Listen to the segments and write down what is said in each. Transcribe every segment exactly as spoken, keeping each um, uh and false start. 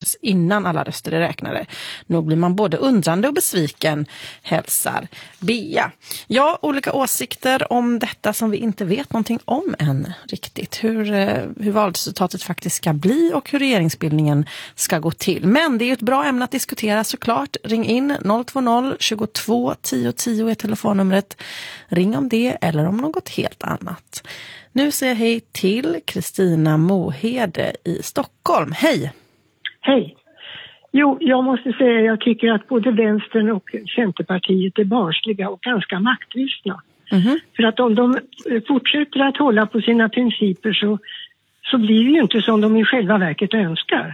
avgjordes innan alla röster är räknade. Nog blir man både undrande och besviken, hälsar Bea. Ja, olika åsikter om detta som vi inte vet någonting om än riktigt. Hur, hur valresultatet faktiskt ska bli och hur regeringsbildningen ska gå till. Men det är ju ett bra ämne att diskutera såklart. Ring in noll två noll tjugotvå tio tio är telefonnumret. Ring om det eller om något helt annat. Nu säger jag hej till Kristina Mohede i Stockholm. Hej! Hej! Jo, jag måste säga att jag tycker att både Vänstern och Centerpartiet är barnsliga och ganska maktlystna. Mm-hmm. För att om de fortsätter att hålla på sina principer så, så blir det ju inte som de i själva verket önskar.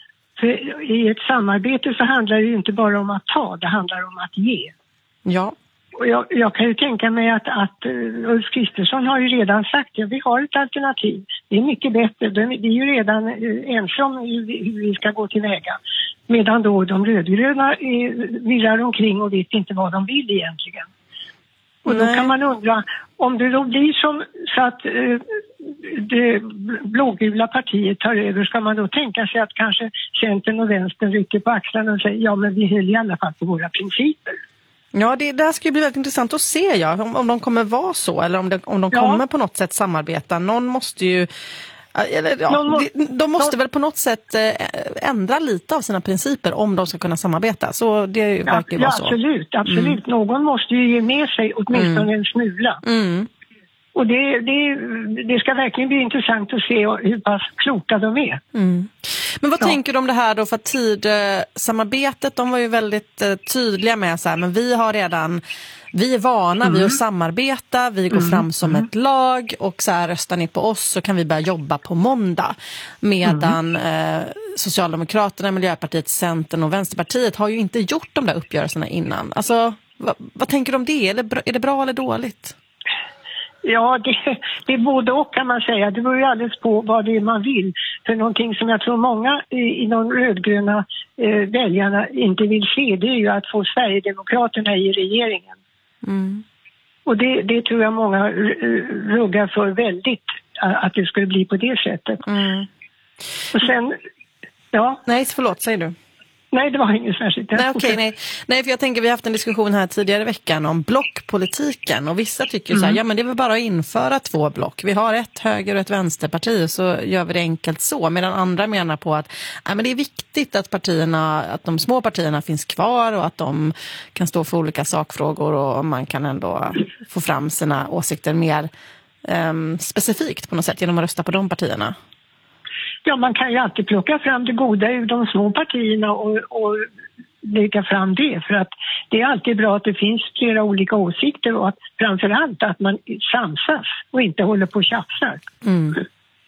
För i ett samarbete så handlar det ju inte bara om att ta, det handlar om att ge. Ja. Och jag, jag kan ju tänka mig att, att uh, Ulf Kristersson har ju redan sagt att ja, vi har ett alternativ. Det är mycket bättre. De, vi är ju redan uh, ensamma om hur, hur vi ska gå tillväga. Medan då de rödgröna uh, virrar omkring och vet inte vad de vill egentligen. Och Nej. Då kan man undra om det då blir som så att uh, det blågula partiet tar över, ska man då tänka sig att kanske Centern och Vänstern rycker på axlarna och säger ja men vi höll i alla fall på våra principer. Ja, det, det här ska ju bli väldigt intressant att se ja, om, om de kommer vara så eller om, det, om de ja. kommer på något sätt samarbeta. Någon måste ju, eller, ja, någon må, de, de måste någon, väl på något sätt äh, ändra lite av sina principer om de ska kunna samarbeta. Så det ja, verkar ju ja, vara så. Absolut, absolut. Mm. Någon måste ju ge med sig åtminstone mm. en smula. Mm. Och det, det, det ska verkligen bli intressant att se hur pass kloka de är. Mm. Men vad ja. tänker du om det här då? För tidsamarbetet, de var ju väldigt eh, tydliga med så här, men vi har redan, vi är vana mm. vid att samarbeta, vi går mm. fram som mm. ett lag och så här, röstar ni på oss så kan vi börja jobba på måndag. Medan mm. eh, Socialdemokraterna, Miljöpartiet, Centern och Vänsterpartiet har ju inte gjort de där uppgörelserna innan. Alltså, vad, vad tänker du om det? Eller, är det bra eller dåligt? Ja, det, det är både och kan man säga. Det beror ju alldeles på vad det är man vill. För någonting som jag tror många i, i de rödgröna eh, väljarna inte vill se, det är ju att få Sverigedemokraterna i regeringen. Mm. Och det, det tror jag många ruggar för väldigt, att det skulle bli på det sättet. Mm. Och sen, ja. Nej, förlåt, säger du. Nej, det var inget särskilt. Nej, okay, nej. nej, för jag tänker vi har haft en diskussion här tidigare i veckan om blockpolitiken. Och vissa tycker mm. så här, ja men det är väl bara att införa två block. Vi har ett höger- och ett vänsterparti så gör vi det enkelt så. Medan andra menar på att nej, men det är viktigt att partierna, att de små partierna finns kvar och att de kan stå för olika sakfrågor och man kan ändå få fram sina åsikter mer um, specifikt på något sätt genom att rösta på de partierna. Ja, man kan ju alltid plocka fram det goda ur de små partierna och, och lägga fram det. För att det är alltid bra att det finns flera olika åsikter och att framförallt att man samsas och inte håller på och tjafsar. Mm.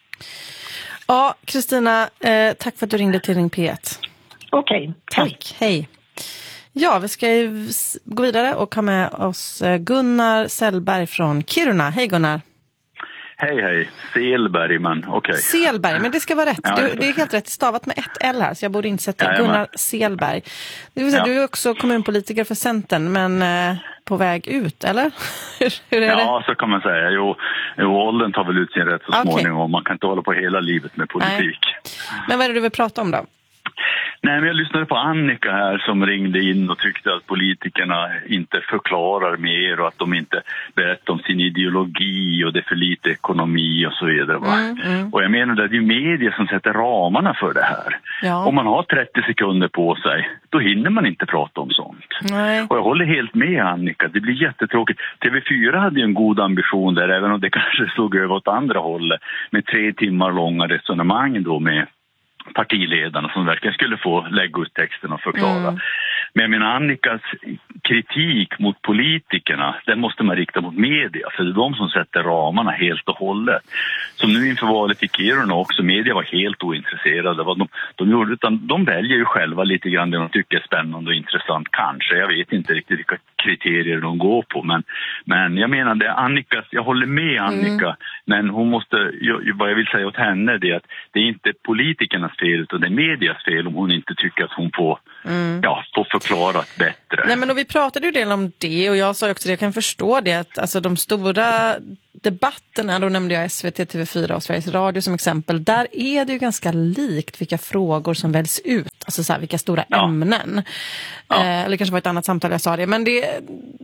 Ja, Kristina, eh, tack för att du ringde till Ring P ett. Okej, okay. Tack, hej. hej. Ja, vi ska gå vidare och ha med oss Gunnar Sellberg från Kiruna. Hej Gunnar. Hej, hej. Selberg, men okej. Okay. Selberg, men det ska vara rätt. Du, det är helt rätt stavat med ett L här, så jag borde inte sätta ja, Gunnar Selberg. Det vill säga, ja. Du är också kommunpolitiker för Centern, men eh, på väg ut, eller? hur, hur är ja, det? Ja, så kan man säga. Jo, jo, åldern tar väl ut sin rätt så okay. småningom. Man kan inte hålla på hela livet med politik. Nej. Men vad är det du vill prata om då? Nej, men jag lyssnade på Annika här som ringde in och tyckte att politikerna inte förklarar mer och att de inte berättar om sin ideologi och det är för lite ekonomi och så vidare. Va? Mm, mm. Och jag menar att det är media som sätter ramarna för det här. Ja. Om man har trettio sekunder på sig, då hinner man inte prata om sånt. Nej. Och jag håller helt med Annika, det blir jättetråkigt. T V fyra hade ju en god ambition där, även om det kanske slog över åt andra hållet, med tre timmar långa resonemang då med partiledarna som verkligen skulle få lägga ut texten och förklara. Mm. Men jag menar, Annikas kritik mot politikerna, den måste man rikta mot media, för det är de som sätter ramarna helt och hållet. Som nu inför valet i Kiruna också, media var helt ointresserade. Vad de, de gjorde, utan de väljer ju själva lite grann det de tycker är spännande och intressant kanske. Jag vet inte riktigt vilka kriterier de går på, men, men jag menar det, Annika, jag håller med Annika, mm. men hon måste, vad jag vill säga åt henne det är att det är inte politikernas fel utan det är medias fel om hon inte tycker att hon får, mm. ja, får förklarat bättre. Nej, men då vi pratade ju del om det och jag sa också att jag kan förstå det att alltså de stora debatterna, då nämnde jag S V T, T V fyra och Sveriges Radio som exempel, där är det ju ganska likt vilka frågor som väljs ut, alltså så här, vilka stora ja. ämnen. Ja. Eh, eller kanske var ett annat samtal jag sa det, men det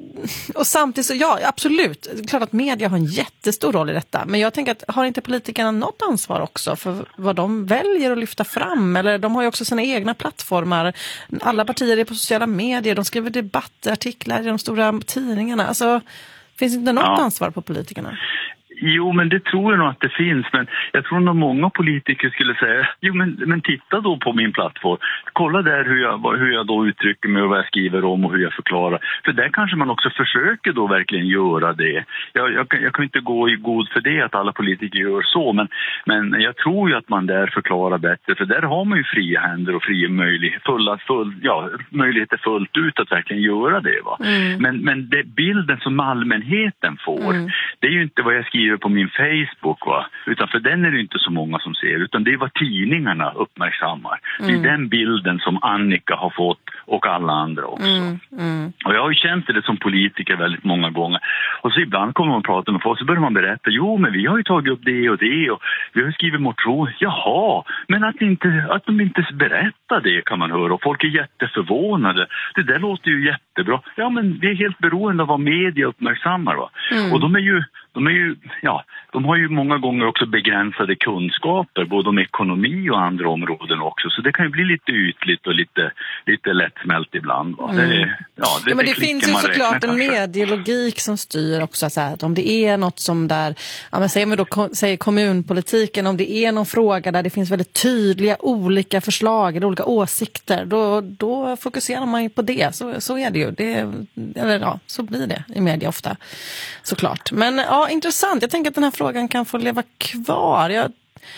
och samtidigt så, ja, absolut, klart att media har en jättestor roll i detta, men jag tänker att har inte politikerna något ansvar också för vad de väljer att lyfta fram, eller de har ju också sina egna plattformar, alla partier är på sociala medier, de skriver debattartiklar i de stora tidningarna, alltså finns inte något ja. ansvar på politikerna? Jo, men det tror jag nog att det finns. Men jag tror nog många politiker skulle säga, jo men, men titta då på min plattform. Kolla där hur jag, hur jag då uttrycker mig och vad jag skriver om och hur jag förklarar. För där kanske man också försöker då verkligen göra det. Jag, jag, jag kan inte gå i god för det att alla politiker gör så. Men, men jag tror ju att man där förklarar bättre. För där har man ju fria händer och fria möjligheter, fulla, full, ja, möjligheter fullt ut att verkligen göra det. Va? Mm. Men, men det, bilden som allmänheten får, mm. det är ju inte vad jag skriver på min Facebook, va? Utan för den är det inte så många som ser, utan det är vad tidningarna uppmärksammar. Mm. Det är den bilden som Annika har fått och alla andra också. Mm. Mm. Och jag har ju känt det som politiker väldigt många gånger. Och så ibland kommer man prata med folk, så börjar man berätta, jo men vi har ju tagit upp det och det och vi har skrivit motion. Jaha, men att, inte, att de inte berättar det kan man höra och folk är jätteförvånade. Det där låter ju jättebra. Ja, men vi är helt beroende av vad media uppmärksammar, va? Mm. Och de är ju De, är ju, ja, de har ju många gånger också begränsade kunskaper, både om ekonomi och andra områden också. Så det kan ju bli lite ytligt och lite, lite lättsmält ibland. Va? Mm. Det, ja, det, ja, men det, det finns ju såklart en medielogik som styr också. Så här, att om det är något som där, ja, men säger, vi då, säger kommunpolitiken, om det är någon fråga där det finns väldigt tydliga olika förslag eller olika åsikter, då, då fokuserar man ju på det. Så, så är det ju. Det, eller ja, så blir det i media ofta, såklart. Men ja, intressant. Jag tänker att den här frågan kan få leva kvar. Jag,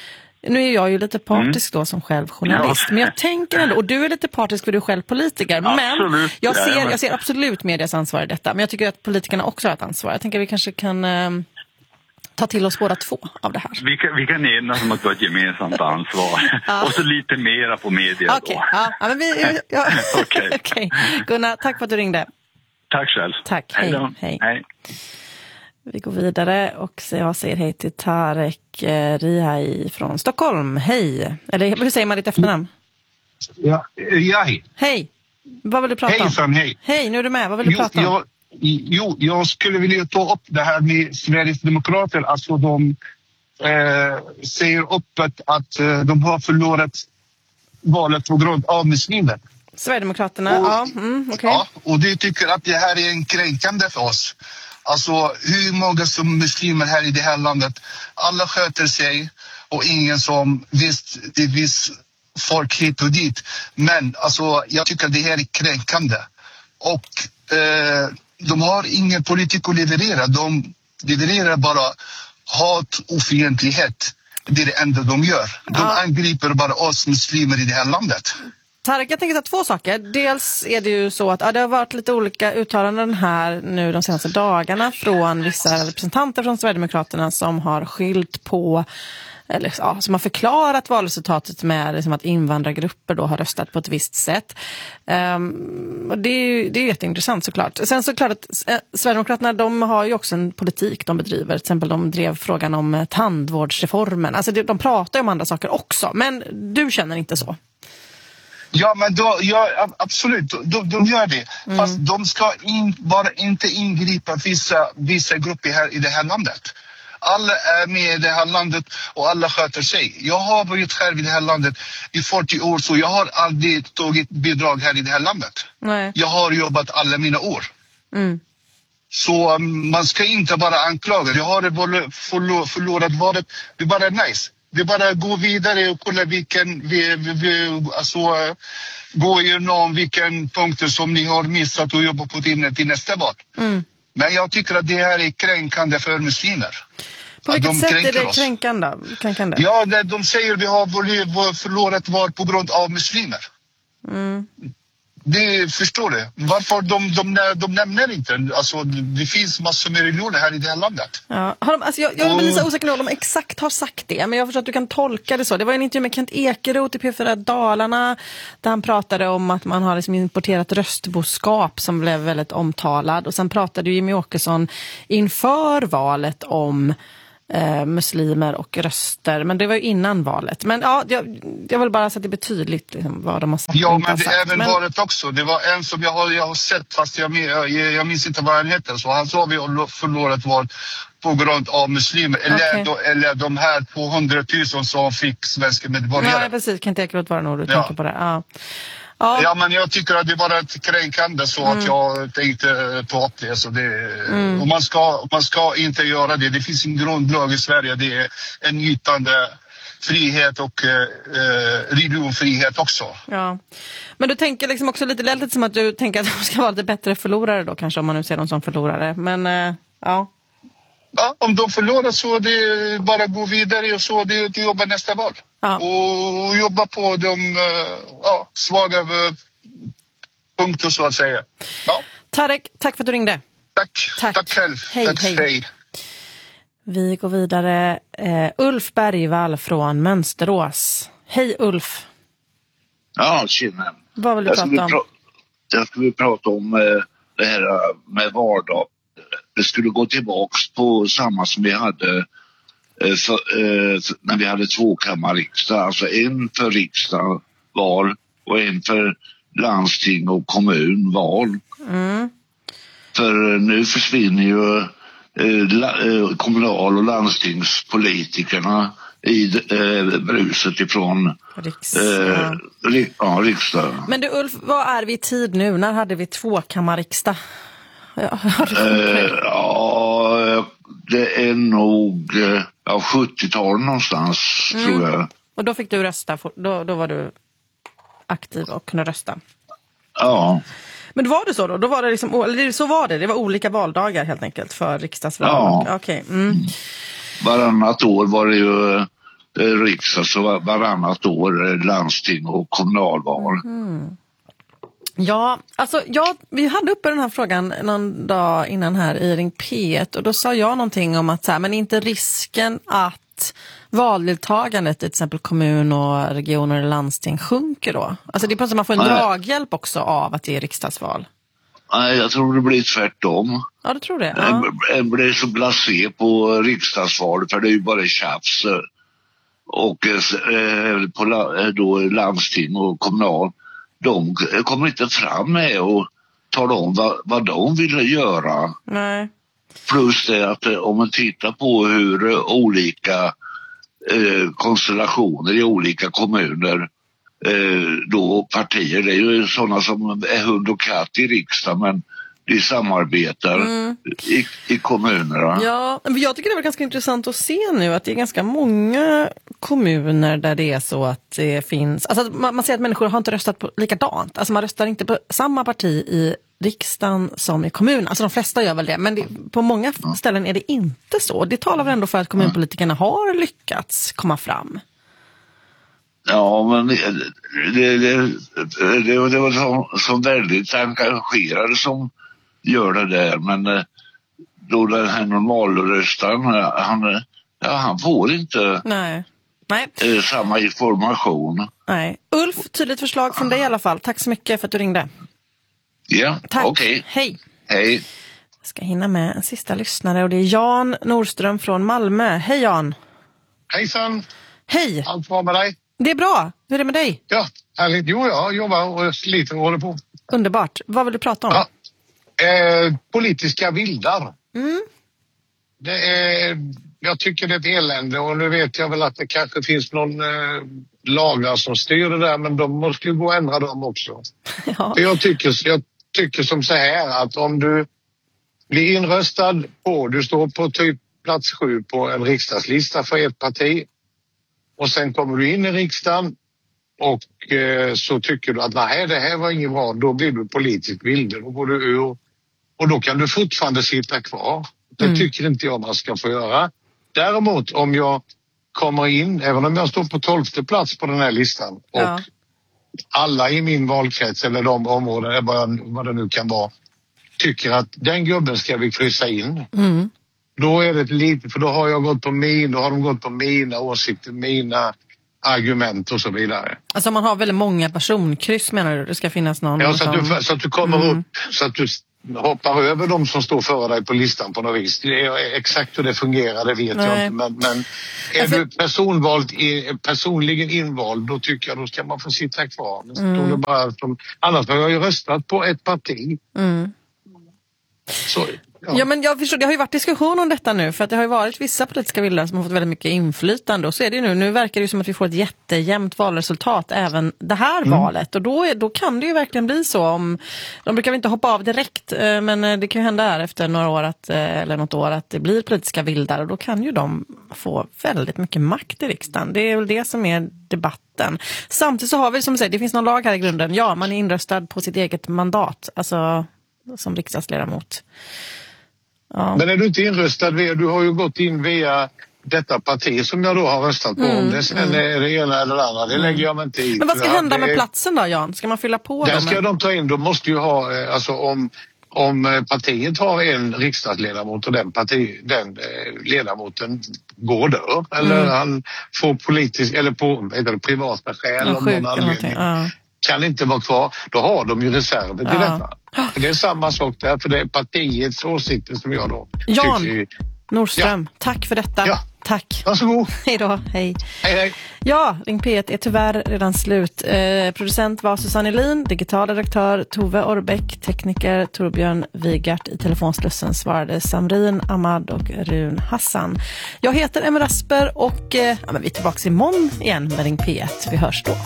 nu är jag ju lite partisk då som själv journalist, ja. Men jag tänker ändå, och du är lite partisk för du är själv politiker, men jag ser, jag ser absolut medias ansvar i detta, men jag tycker att politikerna också har ett ansvar. Jag tänker att vi kanske kan eh, ta till oss båda två av det här. Vi kan, vi kan enas om att ha ett gemensamt ansvar. Ja. Och så lite mera på media okay. då. Ja, ja, men vi... Ja. Okej. Okay. Okay. Gunnar, tack för att du ringde. Tack själv. Tack, hej. Hej. hej. hej. Vi går vidare och jag säger hej till Tarek eh, Rihai från Stockholm. Hej. Eller hur säger man ditt efternamn? Ja, ja hej. Hej. Vad vill du prata om? Hejsan, hej. Hej, nu är du med. Vad vill du jo, prata om? Jag, jo, jag skulle vilja ta upp det här med Sveriges demokrater. Alltså de eh, säger öppet att eh, de har förlorat valet på grund av muslimer. Sverigedemokraterna, och, ja. Mm, okay. Ja, och de tycker att det här är en kränkande för oss. Alltså hur många som muslimer här i det här landet, alla sköter sig och ingen som, visst det finns folk hit och dit, men alltså jag tycker det här är kränkande och eh, de har ingen politik att leverera, de levererar bara hat och fientlighet, det är det enda de gör, de ja. angriper bara oss muslimer i det här landet. Tarek, jag tänker ta två saker. Dels är det ju så att ja, det har varit lite olika uttalanden här nu de senaste dagarna från vissa representanter från Sverigedemokraterna som har skilt på, eller ja, som har förklarat valresultatet med liksom, att invandrargrupper då har röstat på ett visst sätt. Um, och det är ju det är jätteintressant såklart. Sen såklart att eh, Sverigedemokraterna, de har ju också en politik de bedriver. Till exempel de drev frågan om eh, tandvårdsreformen. Alltså de, de pratar ju om andra saker också. Men du känner inte så? Ja, men då, ja, absolut, de, de gör det. Mm. Fast de ska in, bara inte ingripa vissa, vissa grupper här i det här landet. Alla är med i det här landet och alla sköter sig. Jag har varit själv i det här landet i fyrtio år, så jag har aldrig tagit bidrag här i det här landet. Nej. Jag har jobbat alla mina år. Mm. Så um, man ska inte bara anklaga. Jag har förlor, förlorat valet. Det är bara nice. Det är bara gå vidare och kolla vilken, vi, vi, vi, alltså, gå igenom vilken punkter som ni har missat och jobba på till, till nästa val. Mm. Men jag tycker att det här är kränkande för muslimer. På vilket de sätt är det kränkande? kränkande? Ja, de säger att vi har förlorat val på grund av muslimer. Mm. Det förstår du. Varför de, de, de nämner inte? Alltså, det finns massor med religioner här i det här landet. Ja. Har de, alltså jag, jag är lite osäker om de exakt har sagt det, men jag förstår att du kan tolka det så. Det var en intervju med Kent Ekeroth i P fyra Dalarna där han pratade om att man har liksom importerat röstboskap som blev väldigt omtalad. Och sen pratade ju Jimmie Åkesson inför valet om Eh, muslimer och röster, men det var ju innan valet. Men ja, jag, jag vill bara så att det blir tydligt liksom, vad de har sagt. Ja, men det sagt. är även men... valet också. Det var en som jag har, jag har sett, fast jag, jag, jag minns inte vad han heter. Så han sa vi har förlorat val på grund av muslimer. Eller, okay. då, eller de här tvåhundratusen som fick svenska medborgare. Ja, precis. Kan inte Ekeroth vara nog du ja. tänker på det. Ja. Ja. ja, men jag tycker att det var ett kränkande så mm. att jag tänkte ta upp det. Så det mm. och man, ska, man ska inte göra det. Det finns en grundlag i Sverige. Det är en ytande frihet och eh, religionfrihet också. Ja. Men du tänker liksom också lite lätt som att du tänker att de ska vara lite bättre förlorare då kanske, om man nu ser dem som förlorare. Men eh, ja. Ja, om de förlorar så det bara gå vidare och så det, det jobbar nästa val. Ja. Och jobba på de ja, svaga punkter så att säga. Ja. Tarek, tack för att du ringde. Tack, tack, tack själv. Hej, tack, hej. hej. Vi går vidare. Uh, Ulf Bergvall från Mönsterås. Hej Ulf. Ja, tjena. Vad vill du jag prata om? Pra- jag skulle prata om uh, det här med vardag. Det skulle gå tillbaks på samma som vi hade för, eh, när vi hade tvåkammarriksdag. Alltså en för riksdagsval och en för landsting och kommunval. Mm. För nu försvinner ju eh, la, kommunal- och landstingspolitikerna i eh, bruset ifrån Riks, eh, ja. ri, ja, riksdag. Men du Ulf, vad är vi i tid nu? När hade vi tvåkammarriksdag? Ja, eh, ja, det är nog ja, sjuttiotalet någonstans, mm. tror jag. Och då fick du rösta, då, då var du aktiv och kunde rösta. Ja. Men var det så då? Då var det liksom, eller så var det, det var olika valdagar helt enkelt för riksdagsval. Ja. Okej. Okay. Mm. Varannat år var det ju eh, riksdags och varannat år eh, landsting och kommunalval. Mm. Ja, alltså jag, vi hade uppe den här frågan någon dag innan här i Ring P ett och då sa jag någonting om att så här, men inte risken att valdeltagandet i till exempel kommun och regioner eller landsting sjunker då? Alltså det är på att man får en Nej. draghjälp också av att det är riksdagsval. Nej, jag tror det blir tvärtom. Ja, du tror det? Ja. En blir så blasé på riksdagsval för det är ju bara tjafs. Och eh, på då landsting och kommunal. De kommer inte fram med och tala om vad, vad de vill göra. Nej. Plus det att om man tittar på hur olika eh, konstellationer i olika kommuner eh, då partier, det är ju sådana som är hund och katt i riksdagen men de samarbetar mm. i, i kommunerna. Ja, men jag tycker det var ganska intressant att se nu att det är ganska många kommuner där det är så att det finns, alltså man, man ser att människor har inte röstat på likadant. Alltså man röstar inte på samma parti i riksdagen som i kommunen. Alltså de flesta gör väl det, men det, på många mm. ställen är det inte så. Det talar väl ändå för att kommunpolitikerna har lyckats komma fram. Ja, men det, det, det, det, det var som, som väldigt engagerade som gör det där, men då den här normalröstaren han, ja, han får inte Nej. Nej. Eh, samma information. Nej. Ulf, tydligt förslag från dig i alla fall. Tack så mycket för att du ringde. Ja, tack. Okej. Okay. Hej. Hej. Jag ska hinna med en sista lyssnare och det är Jan Nordström från Malmö. Hej Jan. Hejsan. Hej. Allt bra med dig? Det är bra. Hur är det med dig? Ja, härligt. Jo, jag jobbar och sliter och håller på. Underbart. Vad vill du prata om? Ja. Eh, politiska vildar. Mm. Det är, jag tycker det är ett elände och nu vet jag väl att det kanske finns någon eh, lagar som styr det där men de måste ju gå och ändra dem också. Ja. För jag tycker, jag tycker som så här att om du blir inröstad på, du står på typ plats sju på en riksdagslista för ett parti och sen kommer du in i riksdagen och eh, så tycker du att nej det här var inget bra, då blir du politisk vilde, då går du ur och då kan du fortfarande sitta kvar. Det mm. tycker inte jag man ska få göra. Däremot om jag kommer in, även om jag står på tolfte plats på den här listan och ja. alla i min valkrets eller de områden, vad det nu kan vara, tycker att den gubben ska vi kryssa in. Mm. Då är det lite, för då har jag gått på min, då har de gått på mina åsikter, mina argument och så vidare. Alltså man har väldigt många personkryss, menar du? Det ska finnas någon Ja, så att som... du, så att du kommer mm. upp, så att du hoppar över de som står före dig på listan på något vis. Det är exakt hur det fungerar, det vet Nej. jag inte. Men, men är alltså... du personvald, personligen invald, då tycker jag då ska man få sitta kvar. Mm. Det bara som, annars har jag ju röstat på ett parti. Mm. Så... Ja. ja, men jag förstår, det har ju varit diskussion om detta nu, för att det har ju varit vissa politiska vildar som har fått väldigt mycket inflytande, och så är det ju nu, nu verkar det ju som att vi får ett jättejämnt valresultat även det här mm. valet, och då, är, då kan det ju verkligen bli så om, de brukar väl inte hoppa av direkt, men det kan ju hända här efter några år att, eller något år att det blir politiska vildar, och då kan ju de få väldigt mycket makt i riksdagen. Det är väl det som är debatten. Samtidigt så har vi, som säger, det finns någon lag här i grunden, ja, man är inröstad på sitt eget mandat, alltså som riksdagsledamot. Ja. Men är du inte inröstad via, du har ju gått in via detta parti som jag då har röstat på. Mm, om det sen mm. är det ena eller det andra, det lägger jag mig inte i. Men vad ska ja, hända det, med platsen då, Jan? Ska man fylla på? Där ska de ta in, de måste ju ha, alltså om, om partiet har en riksdagsledamot och den, parti, den eh, ledamoten går dör, eller mm. han får politisk, eller på eller privata skäl ja, om någon anledning. Ja. Kan inte vara kvar, då har de ju reserver till ja. detta. För det är samma sak där, för det är partiets åsikter som jag då Jan tycker... Nordström, ja. tack för detta. Ja. Tack. Varsågod. Hej då, hej. Hej, hej. Ja, Ring P ett är tyvärr redan slut. Eh, producent var Susanne Elin, digital redaktör Tove Orbeck, tekniker Torbjörn Wigart, i telefonslussen svarade Samrin Ahmad och Run Hassan. Jag heter Emma Rasper och eh, ja, men vi är tillbaka imorgon igen med Ring P ett. Vi hörs då.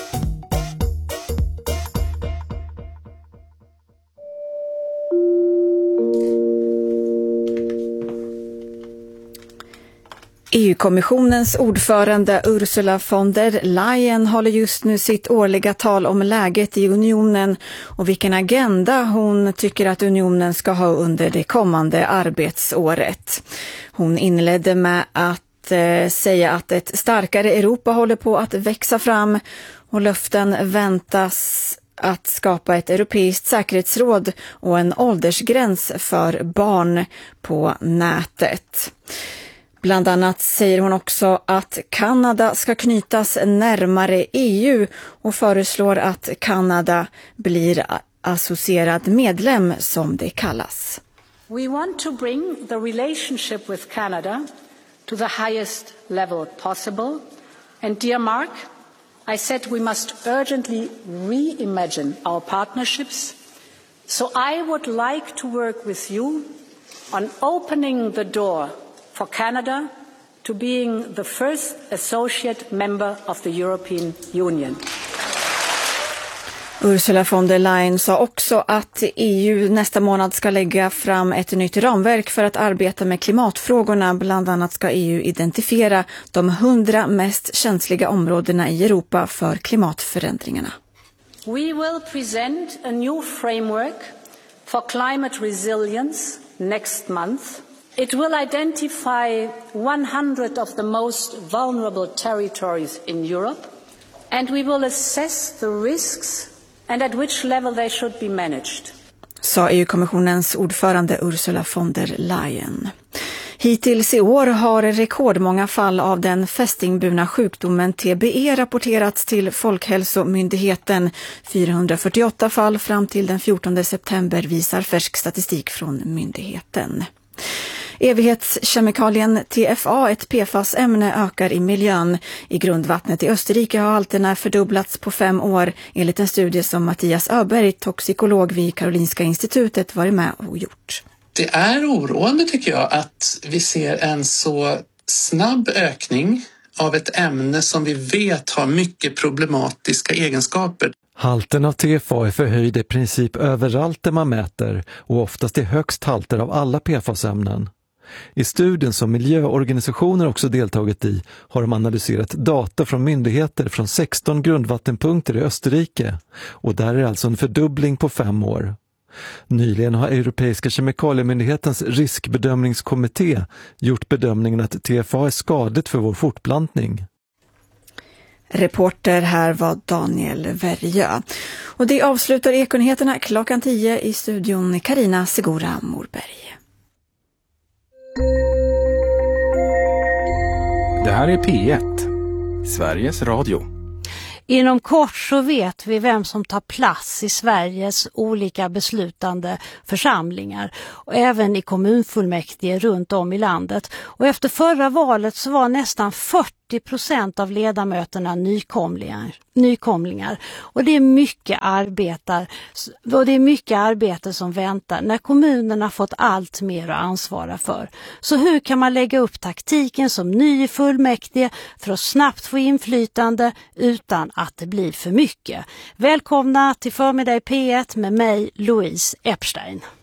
E U-kommissionens ordförande Ursula von der Leyen håller just nu sitt årliga tal om läget i unionen och vilken agenda hon tycker att unionen ska ha under det kommande arbetsåret. Hon inledde med att eh, säga att ett starkare Europa håller på att växa fram, och löften väntas att skapa ett europeiskt säkerhetsråd och en åldersgräns för barn på nätet. Bland annat säger hon också att Kanada ska knytas närmare E U och föreslår att Kanada blir associerad medlem, som det kallas. We want to bring the relationship with Canada to the highest level possible. And dear Mark, I said we must urgently reimagine our partnerships. So I would like to work with you on opening the door for Canada to being the first associate member of the European Union. Ursula von der Leyen sa också att E U nästa månad ska lägga fram ett nytt ramverk för att arbeta med klimatfrågorna. Bland annat ska E U identifiera de hundra mest känsliga områdena i Europa för klimatförändringarna. We will present a new framework for climate resilience next month. It will identify one hundred of the most vulnerable territories in Europe, and we will assess the risks and at which level they should be managed. Sa E U-kommissionens ordförande Ursula von der Leyen. Hittills i år har rekordmånga fall av den fästingburna sjukdomen T B E rapporterats till Folkhälsomyndigheten. fyrahundrafyrtioåtta fall fram till den fjortonde september visar färsk statistik från myndigheten. Evighetskemikalien T F A, ett P F A S-ämne, ökar i miljön. I grundvattnet i Österrike har halterna fördubblats på fem år, enligt en studie som Mattias Öberg, toxikolog vid Karolinska institutet, varit med och gjort. Det är oroande, tycker jag, att vi ser en så snabb ökning av ett ämne som vi vet har mycket problematiska egenskaper. Halten av T F A är förhöjd i princip överallt där man mäter och oftast är högst halter av alla P F A S-ämnen. I studien som miljöorganisationer också deltagit i har de analyserat data från myndigheter från sexton grundvattenpunkter i Österrike, och där är alltså en fördubbling på fem år. Nyligen har Europeiska kemikaliemyndighetens riskbedömningskommitté gjort bedömningen att T F A är skadligt för vår fortplantning. Reporter här var Daniel Värjö. Och det avslutar Ekonyheterna klockan tio i studion Carina Segura Morberg. Det här är P ett, Sveriges Radio. Inom kort så vet vi vem som tar plats i Sveriges olika beslutande församlingar och även i kommunfullmäktige runt om i landet. Och efter förra valet så var nästan fyrtio procent av ledamöterna nykomlingar. nykomlingar. Och det är mycket arbete, och det är mycket arbete som väntar när kommunerna fått allt mer att ansvara för. Så hur kan man lägga upp taktiken som ny i fullmäktige för att snabbt få inflytande utan att det blir för mycket? Välkomna till Förmiddag i P ett med mig, Louise Epstein.